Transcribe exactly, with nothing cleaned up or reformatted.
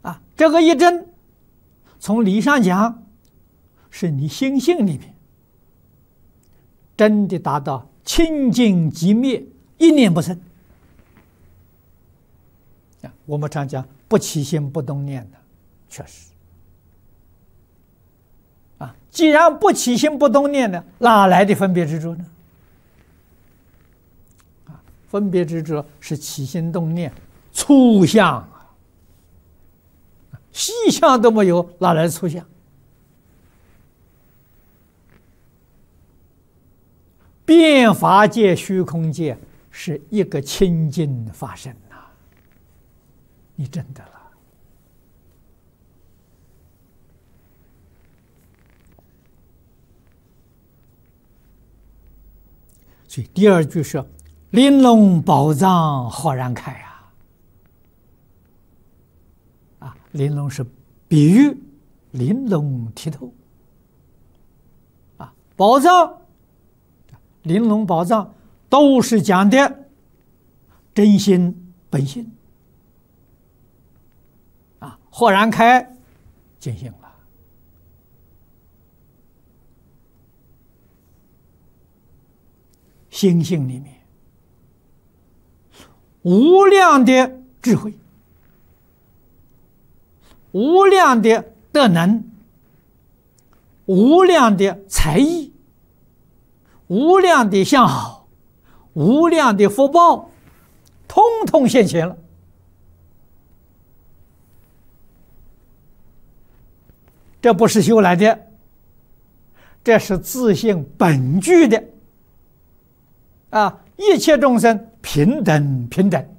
啊，这个一真，从理上讲，是你心性里面真的达到清净寂灭，一念不生。啊，我们常讲不起心不动念的，确实。啊，既然不起心不动念呢，哪来的分别执着呢？啊，分别执着是起心动念粗相啊，细相都没有，哪来的粗相？变法界、虚空界是一个清净法身呐，你真的了。所以第二句是“玲珑宝藏豁然开”啊，啊，玲珑是比喻玲珑剔透，啊，宝藏。玲珑宝藏都是讲的真心本性啊，豁然开见性了。心性里面无量的智慧，无量的德能，无量的才艺，无量的相好，无量的福报，通通现前了。这不是修来的，这是自性本具的。啊，一切众生平等平等。